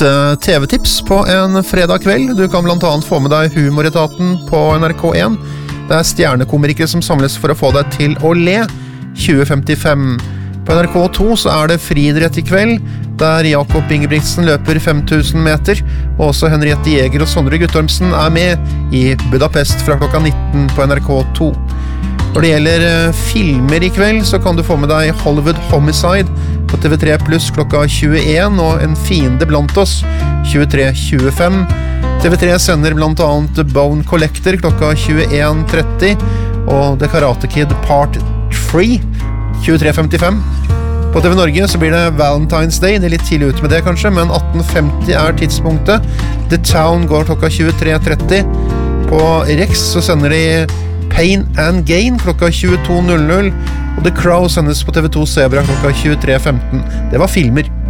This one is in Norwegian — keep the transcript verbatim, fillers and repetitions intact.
uh, T V-tips på en fredag kveld. Du kan blant annet få med deg Humoretaten på N R K en. Det er stjernekomikere som samles for å få deg til å le. tjue femtifem. På N R K to så er det friidrett i kveld, der Jakob Ingebrigtsen løper fem tusen meter, og også Henriette Jæger og Sondre Guttormsen er med i Budapest fra klokka nitten på N R K to. Når det gjelder uh, filmer i kveld, så kan du få med deg Hollywood Homicide på T V tre pluss klokka tjueen, og En fiende blant oss tjuetre tjuefem. T V tre sender blant annet Bone Collector klokka tjueen tretti, og The Karate Kid Part tre tjuetre femtifem. På T V Norge så blir det Valentine's Day, det er litt tidlig ut med det kanskje, men atten femti er tidspunktet. The Town går klokka tjuetre tretti. På Rex så sender de Pain and Gain klokka tjueto null null, og The Crow sendes på T V to Zebra klokka tjuetre femten. Det var filmer.